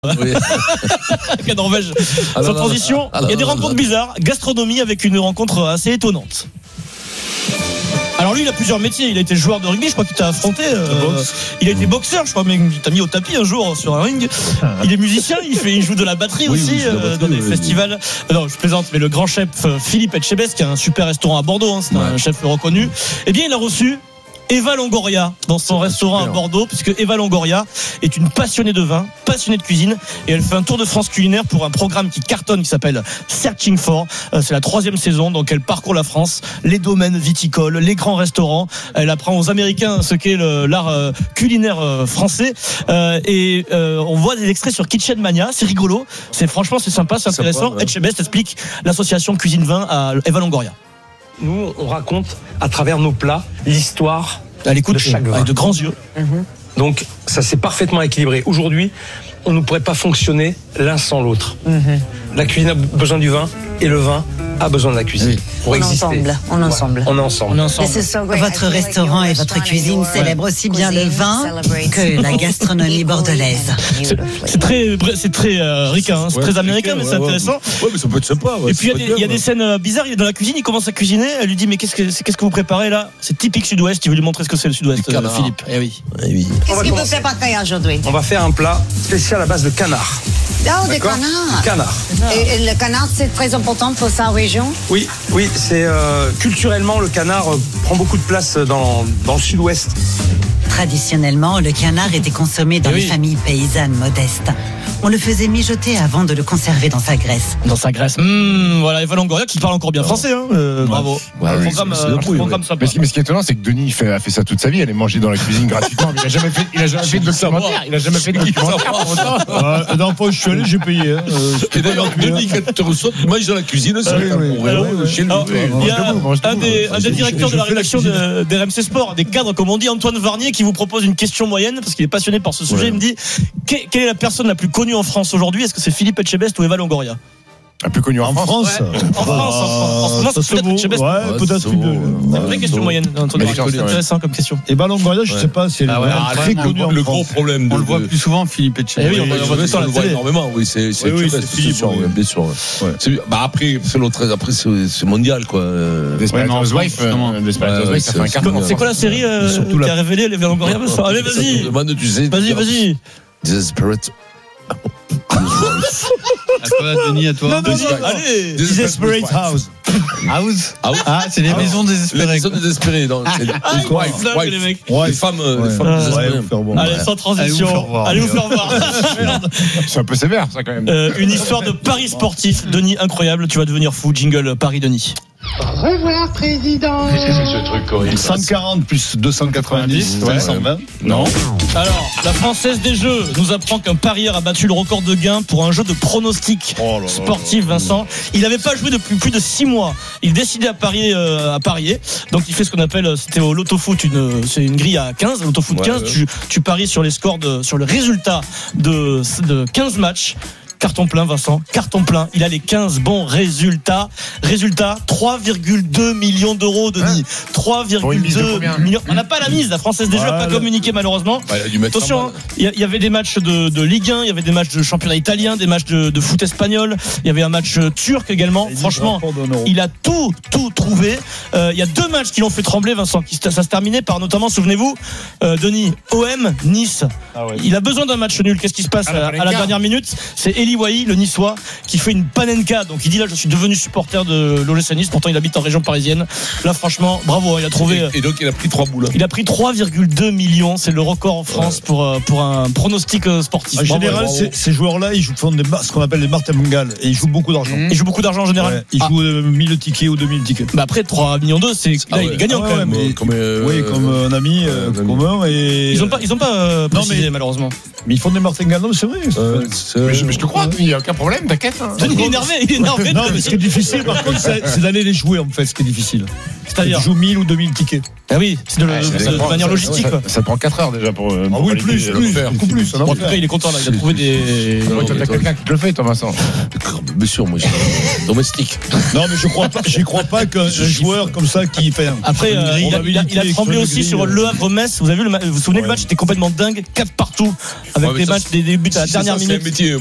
Oui. La Norvège. Sans transition, il y a des rencontres bizarres. Gastronomie avec une rencontre assez étonnante. Alors lui, il a plusieurs métiers. Il a été joueur de rugby, je crois qu'il t'a affronté. Il a été boxeur, je crois, mais il t'a mis au tapis un jour sur un ring. Il est musicien, il joue de la batterie aussi dans des festivals. Non, je plaisante, mais le grand chef Philippe Etchebest, qui a un super restaurant à Bordeaux, c'est un chef reconnu. Eh bien, il a reçu Eva Longoria dans son restaurant à Bordeaux, puisque Eva Longoria est une passionnée de vin, passionnée de cuisine, et elle fait un tour de France culinaire pour un programme qui cartonne, qui s'appelle Searching For. C'est la 3e saison, donc elle parcourt la France, les domaines viticoles, les grands restaurants. Elle apprend aux Américains ce qu'est l'art culinaire français, et on voit des extraits sur Kitchen Mania. C'est rigolo, franchement c'est sympa, c'est intéressant. Etchebest explique l'association cuisine-vin à Eva Longoria. Nous, on raconte à travers nos plats l'histoire de chaque vin. Avec de grands yeux. Donc, ça c'est parfaitement équilibré. Aujourd'hui, on ne pourrait pas fonctionner l'un sans l'autre. La cuisine a besoin du vin et le vin a besoin de la cuisine pour exister. On est ensemble. Votre restaurant et votre cuisine célèbrent aussi bien le vin que la gastronomie bordelaise. C'est très ricain, c'est très américain, mais c'est intéressant. Ouais, mais ça peut être sympa. Et puis il y a des scènes bizarres. Il est dans la cuisine, il commence à cuisiner. Elle lui dit mais qu'est-ce que vous préparez là? C'est typique Sud-Ouest. Il veut lui montrer ce que c'est le Sud-Ouest, Philippe. Eh oui. Qu'est-ce qu'il vous préparer aujourd'hui? On va faire un plat spécial à base de canard. Oh, des canards. Canard. Et le canard, c'est très important pour sa région? Oui, c'est culturellement le canard prend beaucoup de place dans le Sud-Ouest. Traditionnellement, le canard était consommé dans les familles paysannes modestes. On le faisait mijoter avant de le conserver dans sa graisse. Voilà, Eva Longoria qui parle encore bien français. Bravo. Programme sympa. Mais ce qui est étonnant, c'est que Denis a fait ça toute sa vie. Elle est mangée dans la cuisine gratuitement. Mais il a jamais fait de documentaire. Il a jamais fait de documentaire. Non, pas où je suis allé, j'ai payé. Et d'ailleurs, Denis, quand tu reçois, tu manges dans la cuisine. Il y a un des directeurs de la rédaction d'RMC Sport, des cadres, comme on dit, Antoine Varnier, qui vous propose une question moyenne, parce qu'il est passionné par ce sujet. Il me dit, quelle est la personne la plus connue en France aujourd'hui? Est-ce que c'est Philippe Etchebest ou Eva Longoria? Un peu connu en France. En France, c'est peut-être Etchebest. Peut-être une vraie question moyenne. C'est intéressant comme question. Et Longoria, je sais pas, c'est très connu en France. Le gros problème. On le voit plus souvent, Philippe Etchebest. Oui, on le voit énormément. Oui, c'est Philippe, bien sûr. Après, c'est mondial, quoi. Desperate Wife, ça fait un carton. C'est quoi la série qui a révélé Eva Longoria? Allez, vas-y. Desperate. À toi, Denis, à toi. Allez. Desperate House. Ah, c'est les maisons désespérées. Les maisons désespérées. Les mecs. Les femmes désespérées. Allez, sans transition. Allez vous faire voir. C'est un peu sévère, ça, quand même. Une histoire de paris sportif. Denis, incroyable. Tu vas devenir fou. Jingle Paris Denis. Au revoir, président. Qu'est-ce que c'est ce truc horrible? 140 plus 290, 120. Non. Alors, la Française des Jeux nous apprend qu'un parieur a battu le record de gains pour un jeu de pronostic sportif, Vincent. Il n'avait pas joué depuis plus de 6 mois. Il décidait à parier. Donc, il fait ce qu'on appelle, c'était au Loto-Foot, c'est une grille à 15. Loto-Foot 15, tu paries sur les scores sur le résultat de 15 matchs. Carton plein, Vincent. Carton plein. Il a les 15 bons résultats. Résultat, 3,2 millions d'euros, Denis. 3,2 millions. On n'a pas la mise. La Française des Jeux n'a pas communiqué, malheureusement. Attention, il y avait des matchs de Ligue 1, il y avait des matchs de championnat italien, des matchs de foot espagnol. Il y avait un match turc également. Franchement, il a tout trouvé. Il y a 2 matchs qui l'ont fait trembler, Vincent. Ça se terminait par, notamment, souvenez-vous, Denis, OM, Nice. Il a besoin d'un match nul. Qu'est-ce qui se passe à la dernière minute? C'est Eli Wahi, le Niçois, qui fait une panenka. Donc il dit là, je suis devenu supporter de l'OGC Nice. Pourtant il habite en région parisienne. Là franchement, bravo, il a trouvé. Et donc il a pris 3 boules. Il a pris 3,2 millions. C'est le record en France pour un pronostic sportif. En général, ces joueurs-là, ils jouent ce qu'on appelle des martingales et ils jouent beaucoup d'argent. Ils jouent beaucoup d'argent en général. Ils jouent 1000 tickets ou 2000 tickets. Après 3,2 millions, il est gagnant quand même. Comme un ami commun. Et ils ont pas précisé, malheureusement. Mais ils font des martingales, non, c'est vrai. Mais je te crois. il n'y a aucun problème, t'inquiète. Il est énervé. Non, mais ce qui est difficile, par contre, c'est d'aller les jouer, en fait, ce qui est difficile. C'est-à-dire, tu joues 1000 ou 2000 tickets. Ah oui, c'est de manière logistique. Ça prend 4 heures déjà pour. Ah oui, beaucoup plus. En tout cas, il est content là, il a trouvé des. T'as quelqu'un qui te le fait, toi, Vincent. Bien sûr, moi, domestique. Non, mais j'y crois pas qu'un joueur comme ça qui fait. Après, il a tremblé aussi sur Le Havre-Metz. Vous avez vu, vous vous souvenez, le match était complètement dingue, 4 partout, avec des buts à la dernière minute.